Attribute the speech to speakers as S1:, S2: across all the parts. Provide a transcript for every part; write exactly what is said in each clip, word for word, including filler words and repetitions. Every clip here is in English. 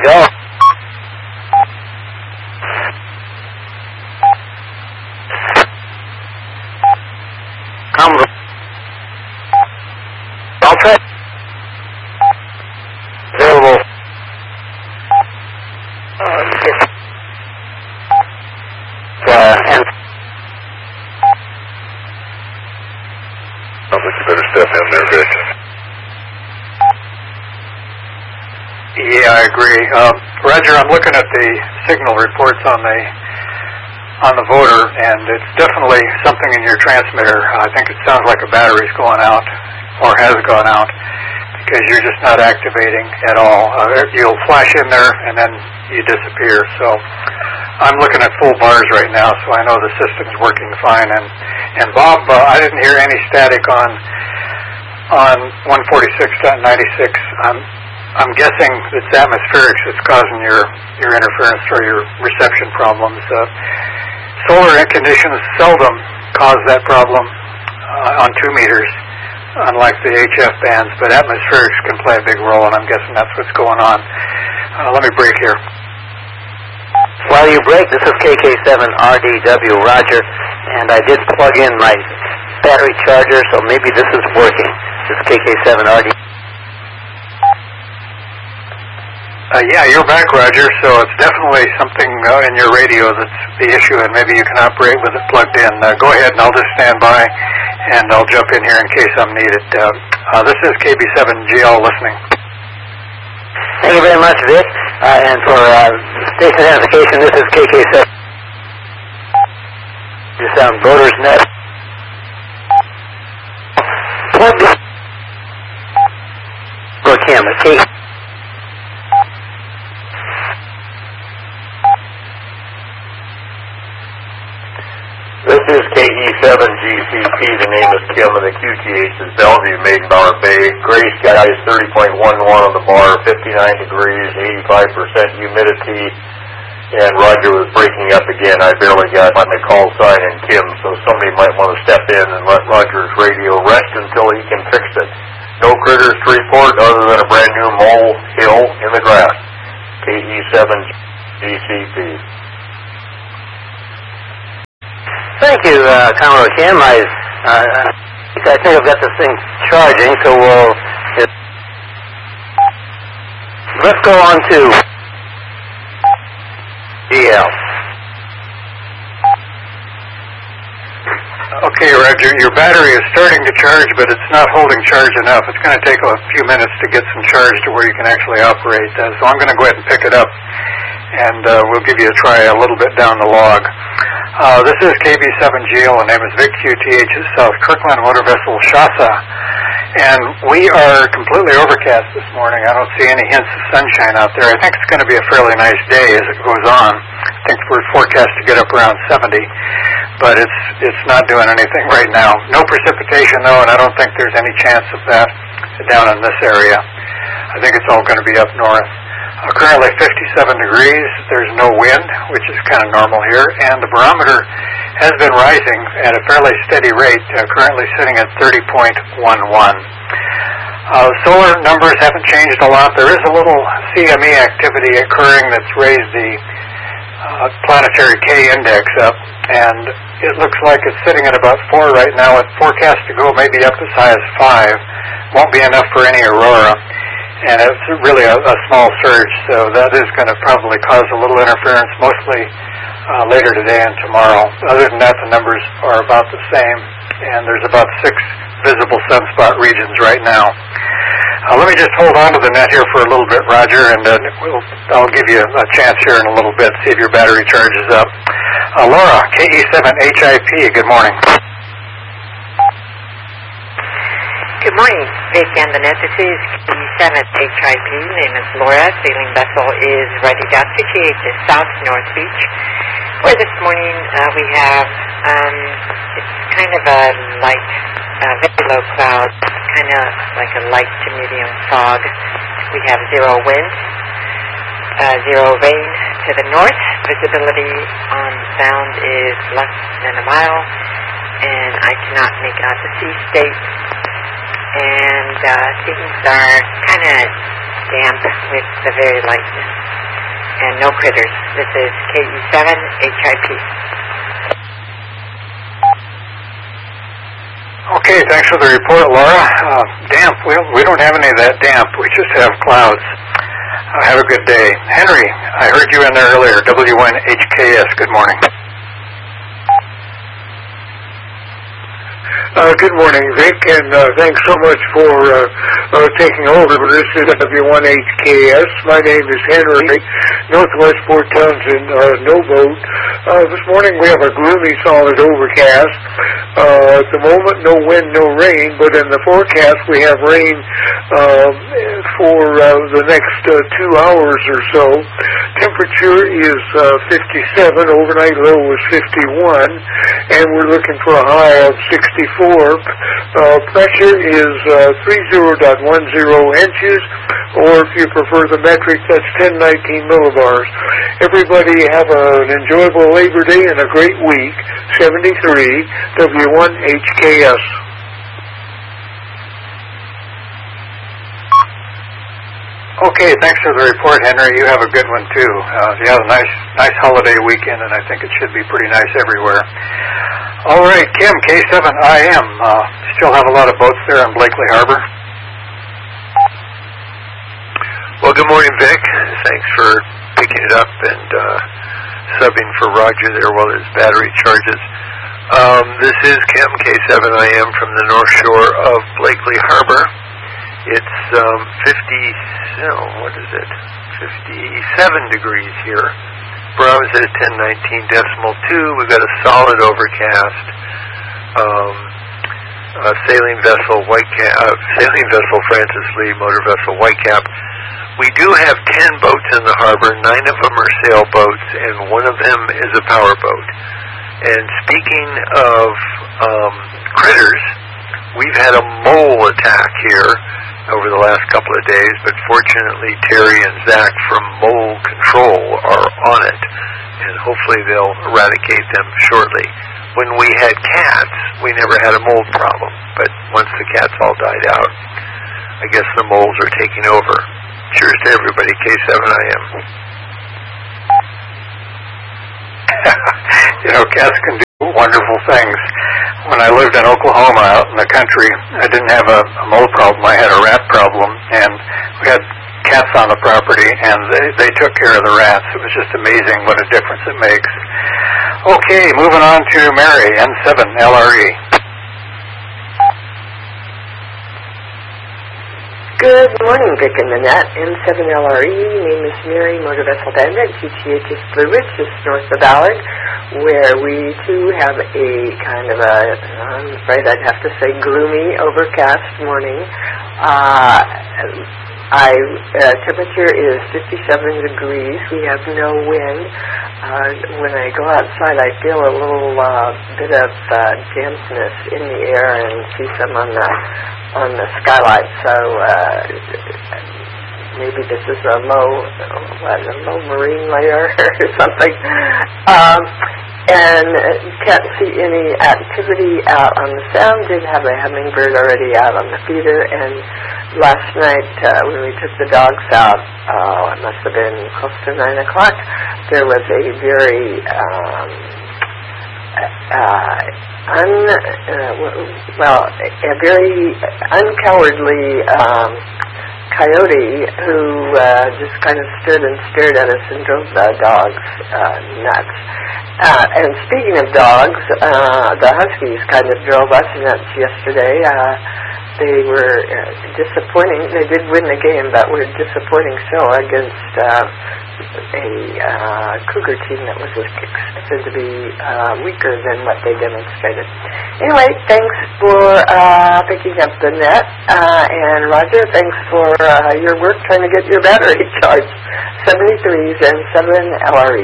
S1: go. Comms. Ultra. Available. Uh, yes. Uh, and.
S2: I think you better step in there, Vic.
S3: Yeah, I agree. Uh, Roger, I'm looking at the signal reports on the on the voter, and it's definitely something in your transmitter. Uh, I think it sounds like a battery's going out, or has gone out, because you're just not activating at all. Uh, you'll flash in there, and then you disappear. So I'm looking at full bars right now, so I know the system's working fine. And and Bob, uh, I didn't hear any static on on one forty-six point ninety-six. I'm I'm guessing it's atmospherics that's causing your your interference or your reception problems. Uh, solar conditions seldom cause that problem uh, on two meters, unlike the H F bands, but atmospherics can play a big role, and I'm guessing that's what's going on. Uh, let me break here.
S1: While you break, this is K K seven R D W, Roger, and I did plug in my battery charger, so maybe this is working. This is K K seven R D W.
S3: Uh, yeah, you're back, Roger, so it's definitely something uh, in your radio that's the issue, and maybe you can operate with it plugged in. Uh, go ahead, and I'll just stand by, and I'll jump in here in case I'm needed. Uh, uh, this is K B seven G L listening.
S1: Thank you very much, Vic. Uh, and for uh, station identification, this is K K seven. Just on Voters Net. Plug this. Go camera. K.
S2: This is K E seven G C P. The name is Kim, and the Q T H is Bellevue, Maiden-Bower Bay. Gray skies, thirty point one one on the bar, fifty-nine degrees, eighty-five percent humidity. And Roger was breaking up again. I barely got my call sign and Kim, so somebody might want to step in and let Roger's radio rest until he can fix it. No critters to report other than a brand new mole hill in the grass. K E seven G C P.
S1: Thank you, uh, Commodore Kim. I, uh, I think I've got this thing charging, so we'll... It, let's go on to G L.
S3: Okay, Roger, your battery is starting to charge, but it's not holding charge enough. It's going to take a few minutes to get some charge to where you can actually operate. Uh, so I'm going to go ahead and pick it up, and uh, we'll give you a try a little bit down the log. Uh, this is K B seven G L. The name is Vic Q T H at South Kirkland Motor Vessel Shasta. And we are completely overcast this morning. I don't see any hints of sunshine out there. I think it's going to be a fairly nice day as it goes on. I think we're forecast to get up around seventy, but it's it's not doing anything right now. No precipitation, though, and I don't think there's any chance of that down in this area. I think it's all going to be up north. Uh, currently fifty-seven degrees. There's no wind, which is kind of normal here, and the barometer has been rising at a fairly steady rate, uh, currently sitting at thirty point one one. Uh, solar numbers haven't changed a lot. There is a little C M E activity occurring that's raised the uh, planetary K index up, and it looks like it's sitting at about four right now. It's forecast to go maybe up as high as five. Won't be enough for any aurora. And it's really a, a small surge, so that is going to probably cause a little interference, mostly uh, later today and tomorrow. Other than that, the numbers are about the same, and there's about six visible sunspot regions right now. Uh, let me just hold on to the net here for a little bit, Roger, and uh, we'll, I'll give you a chance here in a little bit, see if your battery charges up. Uh, Laura, K E seven H I P, good morning.
S4: Good morning, Vic and the net. This is K E seven H I P. Name is Laura. Sailing vessel is ready down to T H S South North Beach, where this morning uh, we have, um, it's kind of a light, uh, very low cloud, kind of like a light to medium fog. We have zero wind, uh, zero rain to the north. Visibility on sound is less than a mile, and I cannot make out the sea state. And uh, things are kind of damp with the very lightness. And no critters. This is K E seven H I P.
S3: Okay, thanks for the report, Laura. Uh, damp, we don't, we don't have any of that damp. We just have clouds. Uh, have a good day. Henry, I heard you in there earlier, W one H K S. Good morning.
S5: Uh, good morning, Vic, and uh, thanks so much for uh, uh, taking over. This is W one H K S. My name is Henry, Northwest Port Townsend, uh, no boat. Uh, this morning we have a gloomy, solid overcast. Uh, at the moment, no wind, no rain, but in the forecast we have rain uh, for uh, the next uh, two hours or so. Temperature is uh, fifty-seven, overnight low was fifty-one, and we're looking for a high of sixty-four. Uh, pressure is uh, thirty point one zero inches, or if you prefer the metric, that's ten nineteen millibars. Everybody have a, an enjoyable Labor Day and a great week. seventy-three, W one H K S.
S3: Okay, thanks for the report, Henry. You have a good one, too. Uh, you have a nice nice holiday weekend, and I think it should be pretty nice everywhere. All right, Kim, K seven I M. Uh, still have a lot of boats there in Blakely Harbor?
S6: Well, good morning, Vic. Thanks for picking it up and uh, subbing for Roger there while his battery charges. Um, this is Kim, K seven I M from the North Shore of Blakely Harbor. It's um, fifty, oh, what is it, fifty-seven degrees here. Barometer at ten nineteen decimal two. We've got a solid overcast. Um, uh, sailing vessel Whitecap, uh, sailing vessel Francis Lee, motor vessel Whitecap. We do have ten boats in the harbor. Nine of them are sailboats, and one of them is a powerboat. And speaking of um, critters, we've had a mole attack here over the last couple of days, but fortunately Terry and Zach from Mole Control are on it, and hopefully they'll eradicate them shortly. When we had cats, we never had a mold problem, but once the cats all died out, I guess the moles are taking over. Cheers to everybody, K seven I M.
S3: You know, cats can do wonderful things. When I lived in Oklahoma out in the country, I didn't have a, a mold problem. I had a rat problem, and we had cats on the property, and they, they took care of the rats. It was just amazing what a difference it makes. Okay, moving on to Mary, N seven L R E.
S7: Good morning, Vic and Nanette. N seven L R E, name is Mary, motor vessel bandit. G T H is Blue Ridge, just north of Ballard, where we too have a kind of a, I'm afraid I'd have to say, gloomy, overcast morning. Uh, I uh, temperature is fifty-seven degrees. We have no wind. Uh, when I go outside, I feel a little uh, bit of uh, dampness in the air and see some on the on the skylight. So uh, maybe this is a low, what, a low marine layer or something. Um, and can't see any activity out on the sound. Did have a hummingbird already out on the feeder, and last night uh, when we took the dogs out, uh, it must have been close to nine o'clock, there was a very um, uh, un, uh, well, a very uncowardly um, coyote who uh, just kind of stood and stared at us and drove the dogs uh, nuts. Uh, and speaking of dogs, uh, the Huskies kind of drove us nuts yesterday. Uh, they were uh, disappointing. They did win the game, but were disappointing still against uh, a uh, Cougar team that was expected to be uh, weaker than what they demonstrated. Anyway, thanks for uh, picking up the net. Uh, and Roger, thanks for uh, your work trying to get your battery charged. seventy-threes and seven L R E.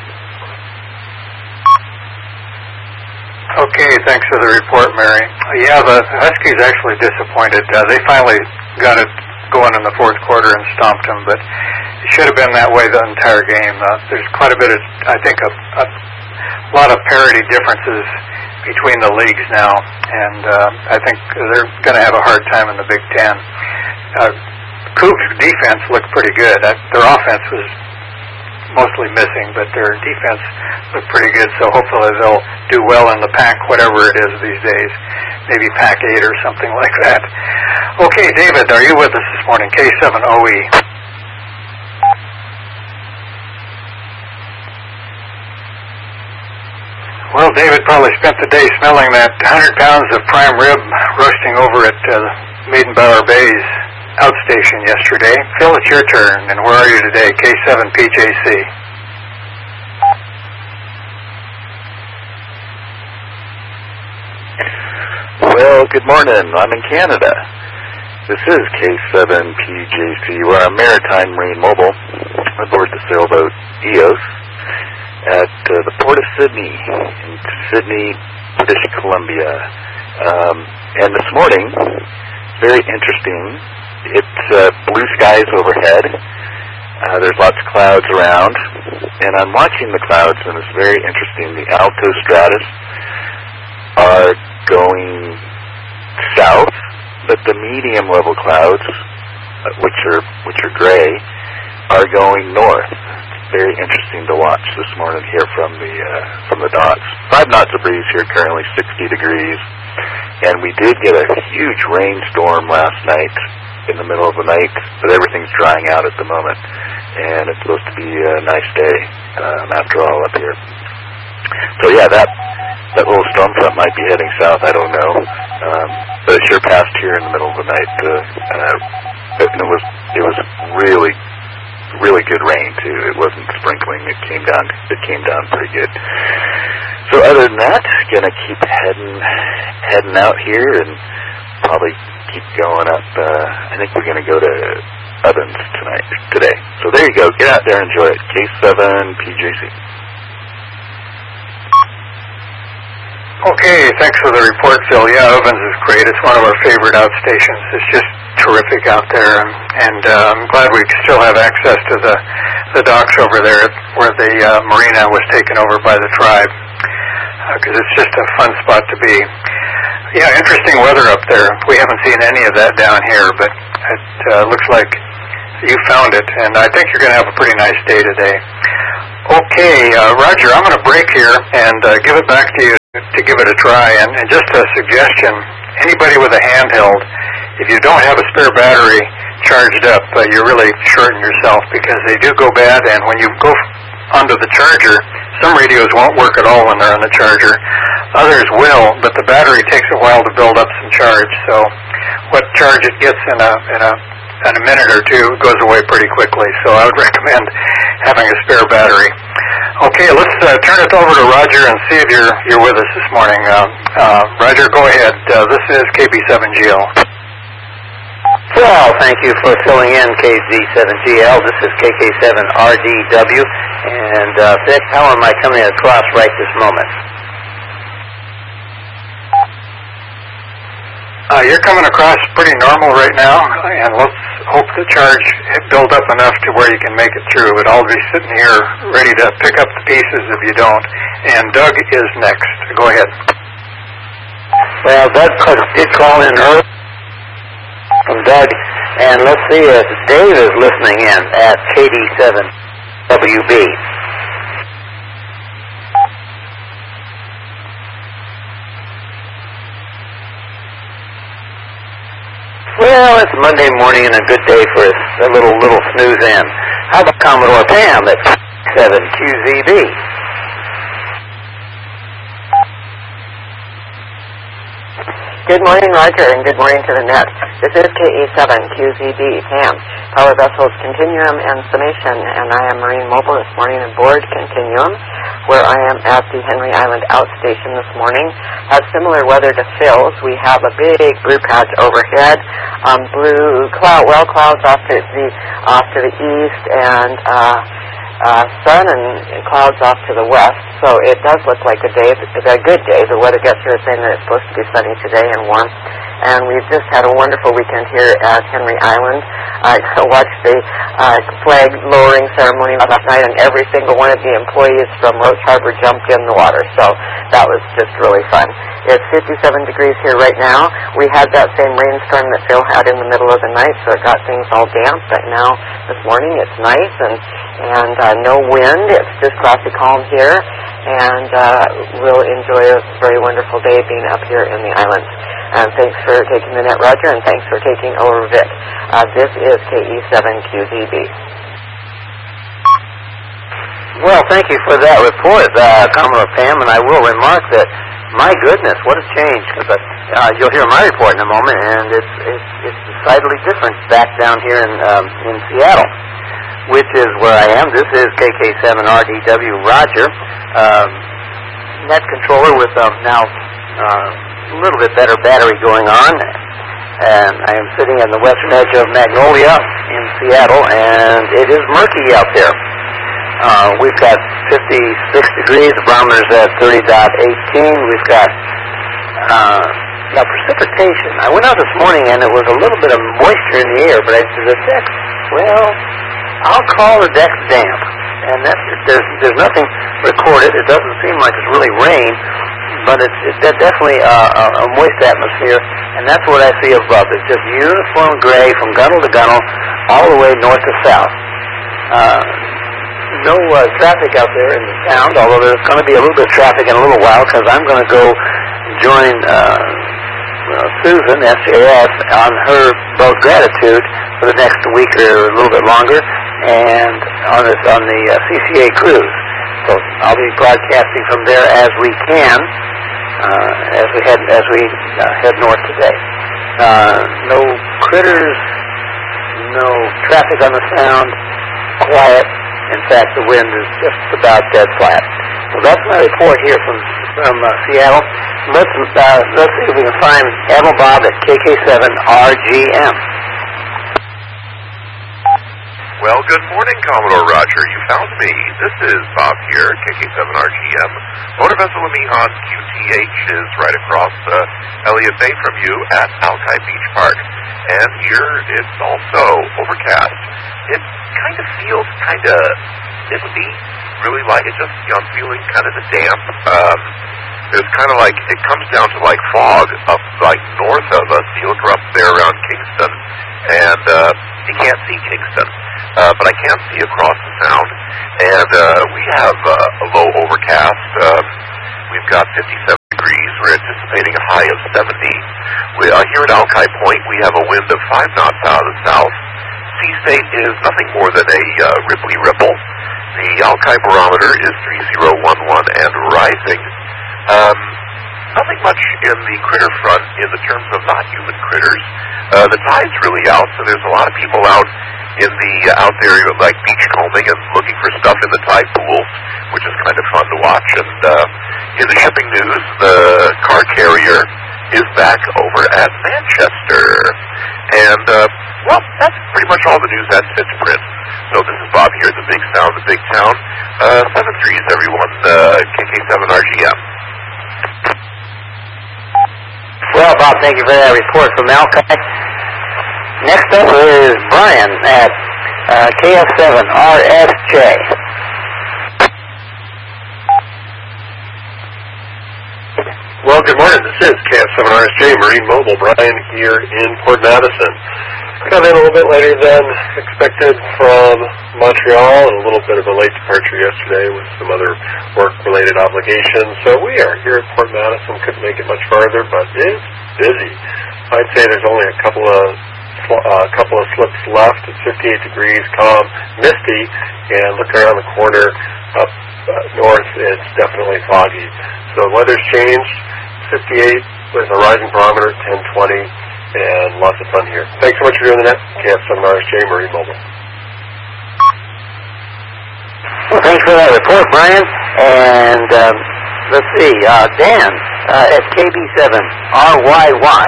S3: Okay, thanks for the report, Mary. Yeah, the Huskies actually disappointed. Uh, they finally got it going in the fourth quarter and stomped them, but it should have been that way the entire game. Uh, there's quite a bit of, I think, a, a lot of parity differences between the leagues now, and uh, I think they're going to have a hard time in the Big Ten. Uh, Cougs' defense looked pretty good. That, their offense was mostly missing, but their defense looked pretty good, so hopefully they'll do well in the pack, whatever it is these days. Maybe pack eight or something like that. Okay, David, are you with us this morning? K seven O E. Well, David probably spent the day smelling that one hundred pounds of prime rib roasting over at uh, Maidenbauer Bay's outstation yesterday. Phil, it's your turn, and where are you today? K seven P J C.
S8: Well, good morning. I'm in Canada. This is K seven P J C. We're on Maritime Marine Mobile aboard the sailboat E O S at uh, the Port of Sydney in Sydney, British Columbia. Um, and this morning, very interesting. It's uh, blue skies overhead. Uh, there's lots of clouds around, and I'm watching the clouds, and it's very interesting. The altostratus are going south, but the medium level clouds, uh, which are which are gray, are going north. It's very interesting to watch this morning here from the uh, from the docks. Five knots of breeze here, currently sixty degrees, and we did get a huge rainstorm last night in the middle of the night, but everything's drying out at the moment, and it's supposed to be a nice day um, after all up here. So yeah, that that little storm front might be heading south. I don't know, um, but it sure passed here in the middle of the night, uh, uh, and it was it was really really good rain too. It wasn't sprinkling. It came down. It came down pretty good. So other than that, gonna keep heading heading out here and probably keep going up. Uh, I think we're gonna go to Ovens tonight today. So there you go. Get out there and enjoy it. K seven P J C.
S3: Okay, thanks for the report, Phil. Yeah, Ovens is great. It's one of our favorite outstations. It's just terrific out there, and, and uh, I'm glad we still have access to the the docks over there where the uh, marina was taken over by the tribe, because uh, it's just a fun spot to be. Yeah, interesting weather up there. We haven't seen any of that down here, but it uh, looks like you found it, and I think you're going to have a pretty nice day today. Okay, uh, Roger, I'm going to break here and uh, give it back to you to give it a try. And, and just a suggestion, anybody with a handheld, if you don't have a spare battery charged up, uh, you're really shorting yourself, because they do go bad, and when you go onto the charger, some radios won't work at all when they're on the charger. Others will, but the battery takes a while to build up some charge. So what charge it gets in a in a in a minute or two goes away pretty quickly. So I would recommend having a spare battery. Okay, let's uh, turn it over to Roger and see if you're you're with us this morning. Uh, uh, Roger, go ahead. Uh, this is K B seven G L.
S1: Well, thank you for filling in K B seven G L. This is K K seven R D W. And uh, Vic, how am I coming across right this moment?
S3: Uh, you're coming across pretty normal right now, and let's hope the charge build up enough to where you can make it through. But I'll be sitting here ready to pick up the pieces if you don't. And Doug is next. Go ahead.
S1: Well, Doug did call in early from Doug, and let's see if Dave is listening in at K D seven W B. Well, it's Monday morning and a good day for a little little snooze in. How about Commodore Pam at seven Q Z B?
S7: Good morning, Roger, and good morning to the net. This is K E seven Q Z B, Pam, Power Vessels Continuum and Summation, and I am Marine Mobile this morning aboard Continuum, where I am at the Henry Island outstation this morning. Have similar weather to Phil's. We have a big blue patch overhead, um, blue cloud, well clouds off to the off to the east, and uh, uh, sun and clouds off to the west. So it does look like a day, a good day. The weather gets here is saying that it's supposed to be sunny today and warm, and we've just had a wonderful weekend here at Henry Island. I watched the uh, flag lowering ceremony last night, and every single one of the employees from Roach Harbor jumped in the water, so that was just really fun. It's fifty-seven degrees here right now. We had that same rainstorm that Phil had in the middle of the night, so it got things all damp, but now this morning it's nice and, and uh, no wind. It's just glassy calm here, and uh, we'll enjoy a very wonderful day being up here in the islands. And thanks for taking the net, Roger, and thanks for taking over, Vic. Uh, this is K E seven Q Z B.
S1: Well, thank you for that report, uh, Commodore Pam, and I will remark that, my goodness, what a change, because uh, you'll hear my report in a moment, and it's it's, it's decidedly different back down here in, um, in Seattle, which is where I am. This is K K seven R D W Roger, um, net controller with um, now uh, a little bit better battery going on, and I am sitting on the western edge of Magnolia in Seattle, and it is murky out there. Uh, we've got fifty-six degrees, the barometer's at thirty point one eight. We've got uh, now precipitation. I went out this morning and it was a little bit of moisture in the air, but I said the deck, well, I'll call the deck damp. And that's, there's, there's nothing recorded. It doesn't seem like it's really rain, but it's, it's definitely uh, a, a moist atmosphere, and that's what I see above. It's just uniform gray from gunnel to gunnel all the way north to south. Uh, no uh, traffic out there in the sound, although there's going to be a little bit of traffic in a little while because I'm going to go join uh, uh, Susan, S J S, on her boat Gratitude for the next week or a little bit longer, and on, this, on the uh, C C A cruise. So I'll be broadcasting from there as we can, uh, as we head as we uh, head north today. Uh, no critters, no traffic on the sound, quiet. In fact, the wind is just about dead flat. So that's my report here from from uh, Seattle. Let's uh, let's see if we can find Admiral Bob at K K seven R G M.
S9: Well, good morning, Commodore Roger. You found me. This is Bob here, K K seven R G M. Motor vessel Amihan Q T H is right across uh, Elliott Bay from you at Alki Beach Park. And here it's also overcast. It kind of feels kind of misty, really like it just, you know, I'm feeling kind of the damp. Um, it's kind of like, it comes down to like fog up like north of us. You look up there around Kingston, and uh, you can't see Kingston. Uh, but I can see across the sound, and uh, we have uh, a low overcast. Um, we've got fifty-seven degrees. We're anticipating a high of seventy. We, uh, here at Alki Point, we have a wind of five knots out of the south. Sea state is nothing more than a uh, Ripley ripple. The Alki barometer is three thousand eleven and rising. Um, nothing much in the critter front in the terms of non-human critters. Uh, the tide's really out, so there's a lot of people out in the uh, out there like beachcombing and looking for stuff in the tide pools, which is kind of fun to watch. And uh, in the shipping news, the car carrier is back over at Manchester. And, uh, well, that's pretty much all the news that's fit to print. So this is Bob here at the Big Sound, the Big Town. Uh, seven threes, everyone, uh, K K seven R G M.
S1: Well, Bob, thank you for that report from Alki. Next up is Brian at uh, K F seven R S J.
S6: Well, good morning. This is K F seven R S J Marine Mobile. Brian here in Port Madison. Got in a little bit later than expected from Montreal, and a little bit of a late departure yesterday with some other work-related obligations. So we are here at Port Madison. Couldn't make it much farther, but it's busy. I'd say there's only a couple of a uh, couple of slips left. It's fifty-eight degrees, calm, misty, and looking around the corner up uh, north, it's definitely foggy. So the weather's changed. fifty-eight with a rising barometer, ten twenty, and lots of fun here. Thanks so much for doing the net. K F seven R S J Marine Mobile.
S1: Well, thanks for that report, Brian. And um, let's see, uh, Dan uh, at K B seven R Y Y.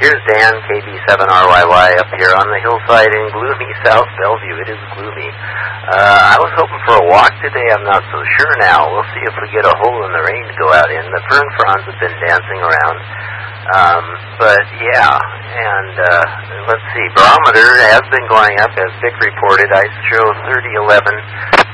S1: Here's Dan, K B seven R Y Y, up here on the hillside in gloomy South Bellevue. It is gloomy. Uh, I was hoping for a walk today. I'm not so sure now. We'll see if we get a hole in the rain to go out in. The fern fronds have been dancing around. Um, but, yeah, and uh, let's see. Barometer has been going up, as Vic reported. I show thirty eleven